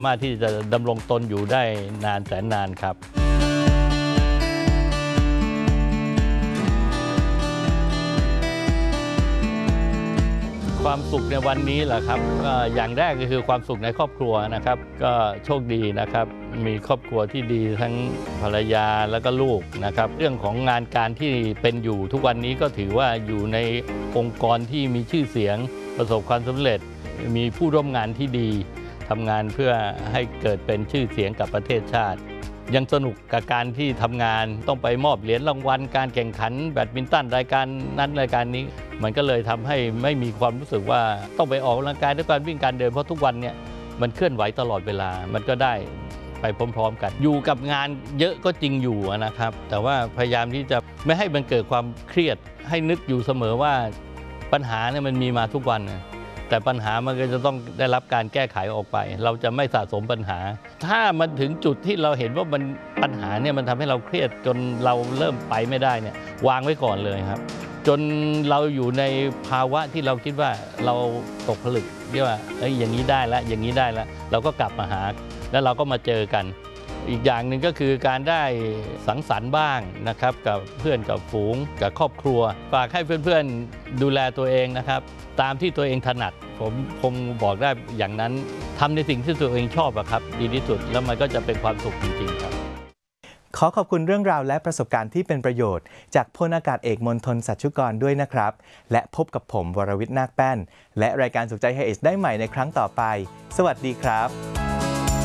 มากที่จะดำรงตนอยู่ได้นานแสนนานครับความสุขในวันนี้แหละครับก็อย่างแรกก็คือความสุขในครอบครัวนะครับก็โชคดีนะครับมีครอบครัวที่ดีทั้งภรรยาแล้วก็ลูกนะครับเรื่องของงานการที่เป็นอยู่ทุกวันนี้ก็ถือว่าอยู่ในองค์กรที่มีชื่อเสียงประสบความสำเร็จมีผู้ร่วมงานที่ดีทำงานเพื่อให้เกิดเป็นชื่อเสียงกับประเทศชาติยังสนุกกับการที่ทำงานต้องไปมอบเหรียญรางวัลการแข่งขันแบดมินตันรายการนั้นรายการนี้มันก็เลยทำให้ไม่มีความรู้สึกว่าต้องไปออกกำลังกายด้วยการวิ่งการเดินเพราะทุกวันเนี่ยมันเคลื่อนไหวตลอดเวลามันก็ได้ไปพร้อมๆกันอยู่กับงานเยอะก็จริงอยู่นะครับแต่ว่าพยายามที่จะไม่ให้มันเกิดความเครียดให้นึกอยู่เสมอว่าปัญหาเนี่ยมันมีมาทุกวันแต่ปัญหามันก็จะต้องได้รับการแก้ไขออกไปเราจะไม่สะสมปัญหาถ้ามันถึงจุดที่เราเห็นว่ามันปัญหาเนี่ยมันทำให้เราเครียดจนเราเริ่มไปไม่ได้เนี่ยวางไว้ก่อนเลยครับจนเราอยู่ในภาวะที่เราคิดว่าเราตกผลึกเรียกว่าอย่างนี้ได้แล้วอย่างนี้ได้แล้วเราก็กลับมาหาแล้วเราก็มาเจอกันอีกอย่างหนึ่งก็คือการได้สังสรรค์บ้างนะครับกับเพื่อนกับฝูงกับครอบครัวฝากให้เพื่อนๆดูแลตัวเองนะครับตามที่ตัวเองถนัดผมคงบอกได้อย่างนั้นทำในสิ่งที่ตัวเองชอบครับดีที่สุดแล้วมันก็จะเป็นความสุขจริงๆครับขอขอบคุณเรื่องราวและประสบการณ์ที่เป็นประโยชน์จากพลอากาศเอกมณฑลสัชชุกรด้วยนะครับและพบกับผมวรวิทย์นาคแป้นและรายการสุขใจไฮเอชได้ใหม่ในครั้งต่อไปสวัสดีครับ